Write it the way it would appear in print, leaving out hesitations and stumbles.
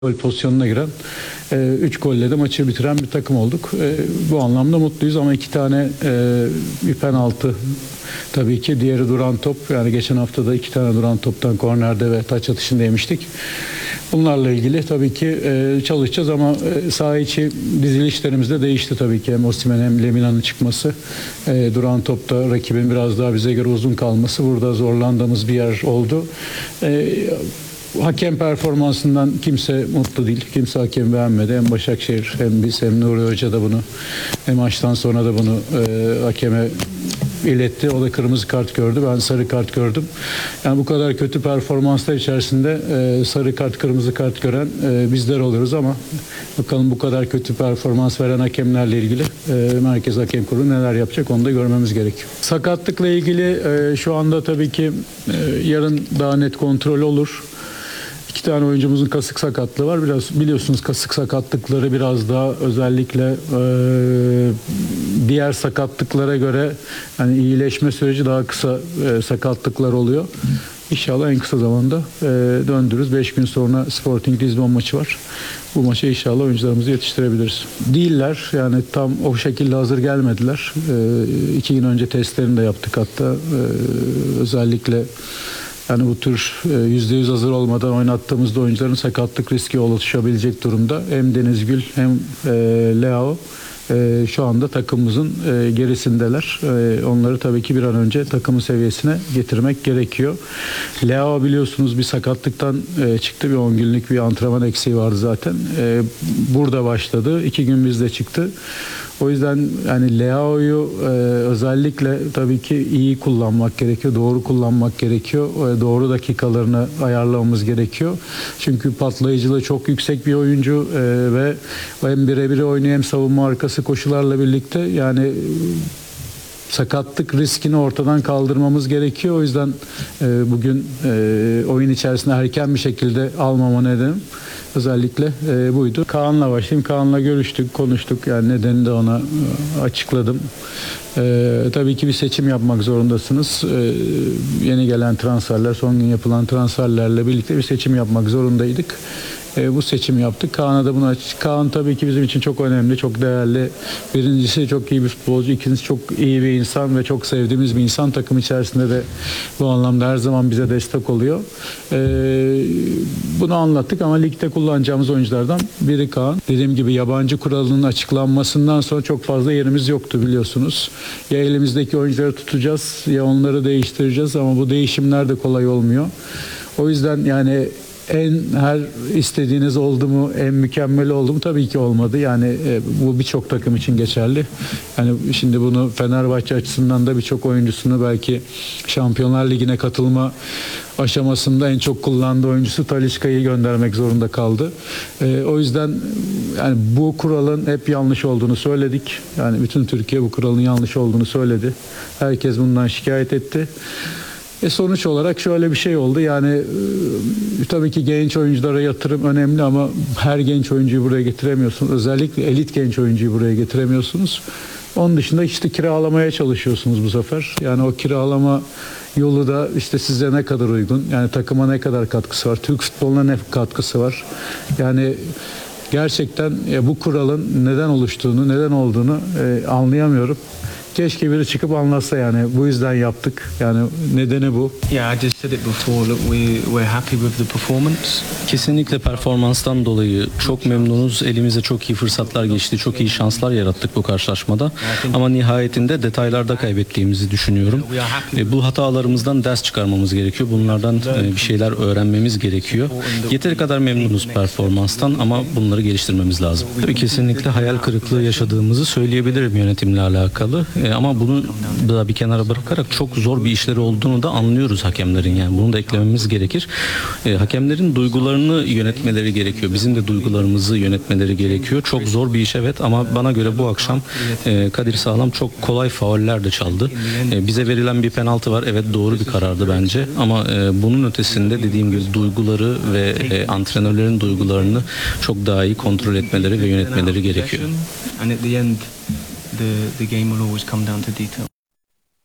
gol pozisyonuna giren 3 golle de maçı bitiren bir takım olduk. Bu anlamda mutluyuz ama 2 tane bir penaltı tabii ki, diğeri duran top. Yani geçen hafta da 2 tane duran toptan kornerde ve taç atışında yemiştik. Bunlarla ilgili tabii ki çalışacağız ama saha içi dizilişlerimiz de değişti tabii ki. Hem Osimhen hem Lemina'nın çıkması, duran topta rakibin biraz daha bize göre uzun kalması, burada zorlandığımız bir yer oldu. Hakem performansından kimse mutlu değil. Kimse hakem beğenmedi. Hem Başakşehir hem biz hem Nuri Hoca da bunu maçtan sonra da bunu hakeme iletti. O da kırmızı kart gördü. Ben sarı kart gördüm. Yani bu kadar kötü performanslar içerisinde sarı kart, kırmızı kart gören bizler oluyoruz ama bakalım bu kadar kötü performans veren hakemlerle ilgili Merkez Hakem Kurulu neler yapacak, onu da görmemiz gerekiyor. Sakatlıkla ilgili şu anda tabii ki yarın daha net kontrol olur. 2 tane oyuncumuzun kasık sakatlığı var. Biraz biliyorsunuz, kasık sakatlıkları biraz daha özellikle diğer sakatlıklara göre yani iyileşme süreci daha kısa sakatlıklar oluyor. İnşallah en kısa zamanda döndürürüz. 5 gün sonra Sporting Lisbon maçı var. Bu maça inşallah oyuncularımızı yetiştirebiliriz. Değiller, yani tam o şekilde hazır gelmediler. 2 gün önce testlerini de yaptık hatta. Özellikle yani bu tür %100 hazır olmadan oynattığımızda oyuncuların sakatlık riski oluşabilecek durumda. Hem Deniz Gül hem Leao şu anda takımımızın gerisindeler. Onları tabii ki bir an önce takımın seviyesine getirmek gerekiyor. Leao biliyorsunuz bir sakatlıktan çıktı. Bir 10 günlük bir antrenman eksiği vardı zaten. Burada başladı. 2 gün bizde çıktı. O yüzden yani Leao'yu özellikle tabii ki iyi kullanmak gerekiyor, doğru kullanmak gerekiyor, doğru dakikalarını ayarlamamız gerekiyor. Çünkü patlayıcılığı çok yüksek bir oyuncu ve hem birebir oynuyor hem savunma arkası koşularla birlikte yani sakatlık riskini ortadan kaldırmamız gerekiyor. O yüzden bugün oyun içerisinde erken bir şekilde almama nedenim özellikle buydu. Kaan'la başlayayım. Kaan'la görüştük, konuştuk. Yani nedenini de ona açıkladım. Tabii ki bir seçim yapmak zorundasınız. Yeni gelen transferler, son gün yapılan transferlerle birlikte bir seçim yapmak zorundaydık. Bu seçimi yaptık. Kaan'a da bunu açık. Kaan tabii ki bizim için çok önemli, çok değerli. Birincisi çok iyi bir futbolcu, ikincisi çok iyi bir insan ve çok sevdiğimiz bir insan. Takım içerisinde de bu anlamda her zaman bize destek oluyor. Bunu anlattık ama ligde kullanacağımız oyunculardan biri Kaan. Dediğim gibi yabancı kuralının açıklanmasından sonra çok fazla yerimiz yoktu biliyorsunuz. Ya elimizdeki oyuncuları tutacağız ya onları değiştireceğiz ama bu değişimler de kolay olmuyor. O yüzden yani her istediğiniz oldu mu, en mükemmeli oldu mu? Tabii ki olmadı. Yani bu birçok takım için geçerli. Yani şimdi bunu Fenerbahçe açısından da birçok oyuncusunu belki Şampiyonlar Ligi'ne katılma aşamasında en çok kullandığı oyuncusu Talisca'yı göndermek zorunda kaldı. O yüzden yani bu kuralın hep yanlış olduğunu söyledik. Yani bütün Türkiye bu kuralın yanlış olduğunu söyledi. Herkes bundan şikayet etti. Sonuç olarak şöyle bir şey oldu. Yani tabii ki genç oyunculara yatırım önemli ama her genç oyuncuyu buraya getiremiyorsunuz. Özellikle elit genç oyuncuyu buraya getiremiyorsunuz. Onun dışında işte kiralamaya çalışıyorsunuz bu sefer. Yani o kiralama yolu da işte size ne kadar uygun? Yani takıma ne kadar katkısı var? Türk futboluna ne katkısı var? Yani gerçekten bu kuralın neden oluştuğunu, neden olduğunu anlayamıyorum. Keşke biri çıkıp anlatsa, yani bu yüzden yaptık. Yani nedeni bu. Yeah, I just said it before. Look, we're happy with the performance. Kesinlikle performanstan dolayı çok memnunuz. Elimize çok iyi fırsatlar geçti. Çok iyi şanslar yarattık bu karşılaşmada. Ama nihayetinde detaylarda kaybettiğimizi düşünüyorum. Bu hatalarımızdan ders çıkarmamız gerekiyor. Bunlardan bir şeyler öğrenmemiz gerekiyor. Yeteri kadar memnunuz performanstan ama bunları geliştirmemiz lazım. Tabii kesinlikle hayal kırıklığı yaşadığımızı söyleyebilirim yönetimle alakalı. Ama bunu da bir kenara bırakarak çok zor bir işleri olduğunu da anlıyoruz hakemlerin. Yani bunu da eklememiz gerekir. Hakemlerin duygularını yönetmeleri gerekiyor. Bizim de duygularımızı yönetmeleri gerekiyor. Çok zor bir iş evet ama bana göre bu akşam Kadir Sağlam çok kolay fauller de çaldı. Bize verilen bir penaltı var. Evet, doğru bir karardı bence. Ama bunun ötesinde dediğim gibi duyguları ve antrenörlerin duygularını çok daha iyi kontrol etmeleri ve yönetmeleri gerekiyor. And at the end, the game will always come down to detail.